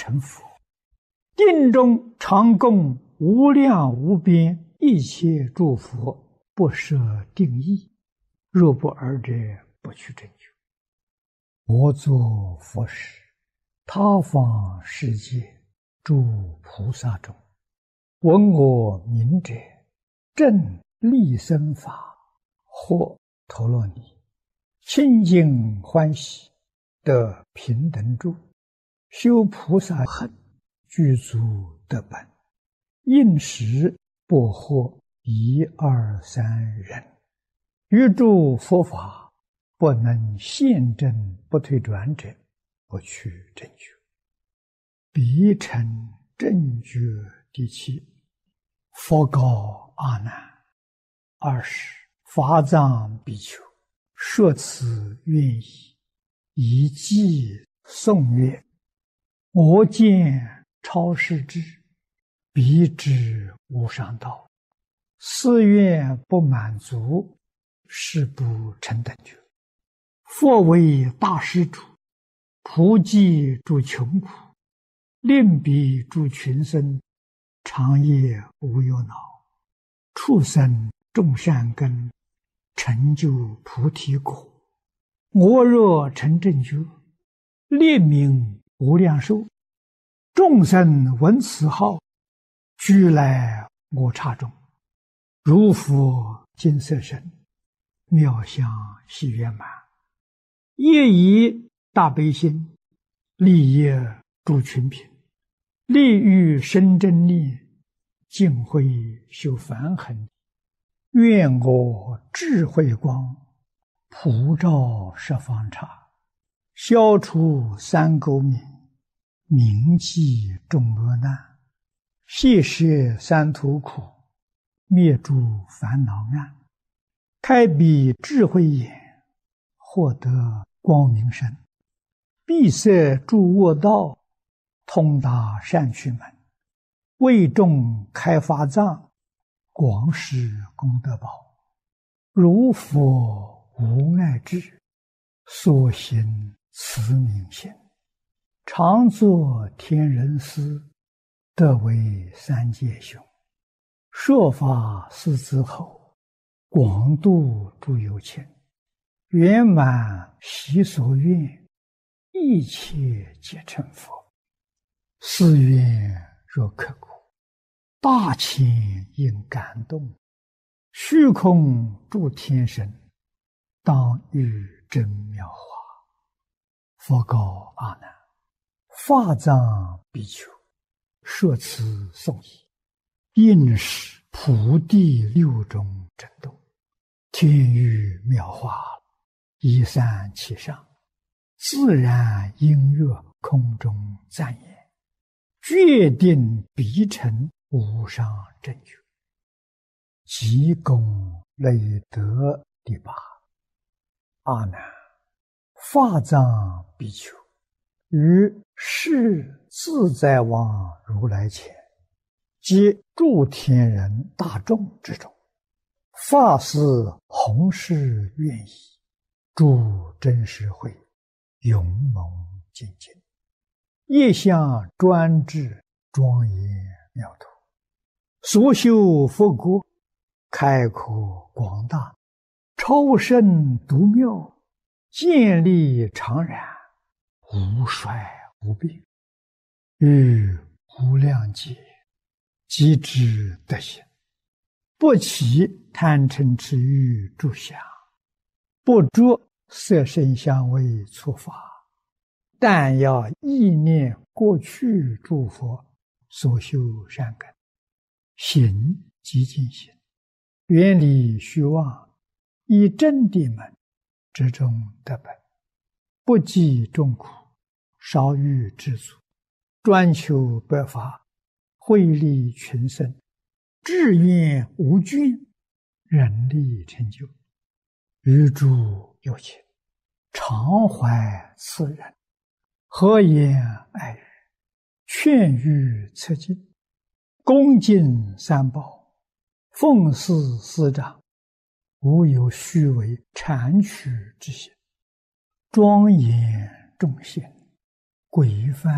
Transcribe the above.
成佛。定中常供无量无边一切诸佛，不设定义。若不尔者，不去正觉。我作佛时，他方世界诸菩萨中，闻我名者，正利生法，或陀罗尼，清净欢喜，得平等住，修菩萨行，具足得本，应时不获一二三人。于诸佛法不能现证不退转者，不去正觉。彼成正觉第七。佛告阿难：20法藏比丘，说此愿意，以偈颂曰：我见超世智，彼知无上道，誓愿不满足，是不成等觉。佛为大施主，普济诸穷苦，令彼诸群生，长夜无忧恼，畜生种善根，成就菩提果。我若成正觉，列名无量寿，众生闻此号，俱来我刹中，如佛金色身，妙相喜圆满，业以大悲心，利益诸群品，利欲生真力，净慧修梵行。愿我智慧光，普照十方刹，消除三垢冥，铭记众恶难，悉摄三途苦，灭诸烦恼暗，开彼智慧眼，获得光明身，闭塞诸恶道，通达善趣门，为众开法藏，广施功德宝。如佛无碍智，所行慈悯心，常作天人师，得为三界雄。说法四子后，广度诸有情，圆满习所愿，一切皆成佛。誓愿若刻骨，大千应感动，虚空诸天神，当遇真妙法。佛告阿难：法藏比丘，说此颂已，应是菩提六种震动，天雨妙法，一散其上，自然音乐空中赞言，决定必成无上正觉。即功累德第八。阿难，法藏比丘，于世自在王如来前，及诸天人大众之中，发誓弘誓愿意，诸真实会，勇猛精进，业相专制，庄严妙土，所修佛国，开阔广大，超胜独妙，建立常然，无衰无变，于无量劫，即知德行，不起贪嗔痴欲诸想，不着色声香味触法，但要意念过去诸佛所修善根，行即净行，远离虚妄，以真谛门，之中得本，不计众苦，少欲知足，专求百法，惠利群生，志愿无倦，人力成就。于诸有情，常怀慈仁，和颜爱语，劝喻策进，恭敬三宝，奉事师长，无有虚伪谄曲之心，庄严众贤，规范